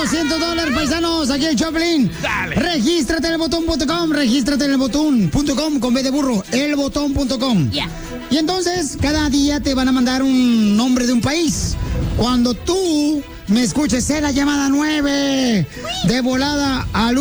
$200, paisanos, aquí el Choplin. Dale. Regístrate en elbotón.com, regístrate en elbotón.com con B de burro, elbotón.com. Yeah. Y entonces, cada día te van a mandar un nombre de un país. Cuando tú me escuches en la llamada 9, de volada al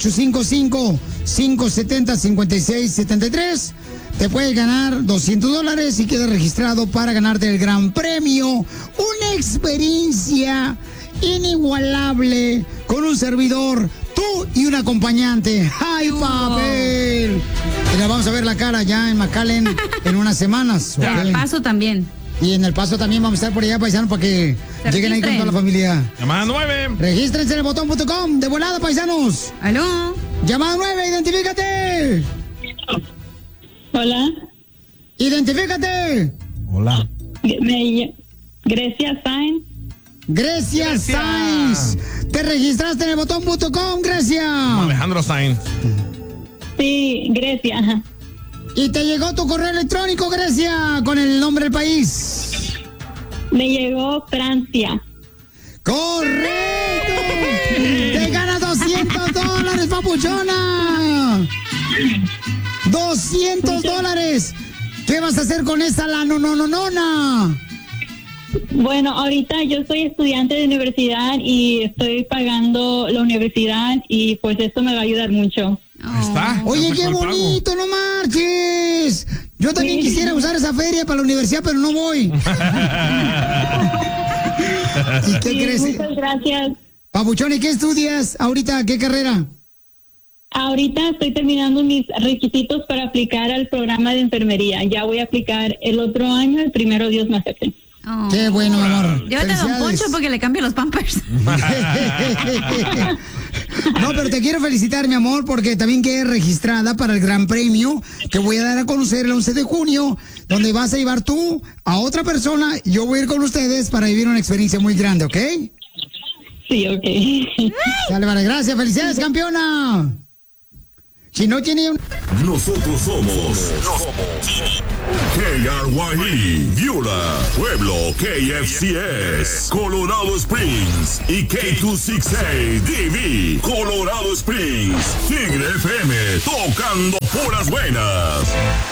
1-855-570-5673, te puedes ganar $200 y quedas registrado para ganarte el gran premio. Una experiencia inigualable con un servidor, tú y un acompañante. ¡Ay, papel! Y le vamos a ver la cara ya en McAllen en unas semanas. En El Paso también. Y en El Paso también vamos a estar por allá, paisanos, para que lleguen ahí con toda la familia. Llamada 9. Regístrense en elbotón.com. De volada, paisanos. ¿Aló? Llamada 9, identifícate. Hola. Identifícate. Hola. Grecia Sainz. Grecia Sainz. Te registraste en elbotón.com, Grecia. Alejandro Sainz. Sí, Grecia. Ajá. Y te llegó tu correo electrónico, Grecia, con el nombre del país. Me llegó Francia. ¡Correcto! ¡Te ganas $200, papuchona! $200. ¿Qué vas a hacer con esa la no? Bueno, ahorita yo soy estudiante de universidad y estoy pagando la universidad y pues esto me va a ayudar mucho. Ahí está. Oye, Ya qué empezó el pago. bonito, no marches. Yo también quisiera usar esa feria para la universidad, pero no voy. ¿Y qué Sí, crees? muchas gracias. Papuchón, ¿y qué estudias ahorita? ¿Qué carrera? Ahorita estoy terminando mis requisitos para aplicar al programa de enfermería. Ya voy a aplicar el otro año, el primero Dios me acepte. Oh. Qué bueno, mi amor. Llévate a Don Felicidades. Poncho porque le cambio los pampers. No, pero te quiero felicitar, mi amor, porque también quedé registrada para el gran premio que voy a dar a conocer el 11 de junio, donde vas a llevar tú a otra persona. Yo voy a ir con ustedes para vivir una experiencia muy grande, ¿ok? Sí, ok. Dale, vale, gracias. Felicidades, campeona. Si no tiene un... Nosotros somos KRYE, Viola, Pueblo, KFCS, Colorado Springs y K268DV, Colorado Springs, Tigre FM, tocando puras buenas.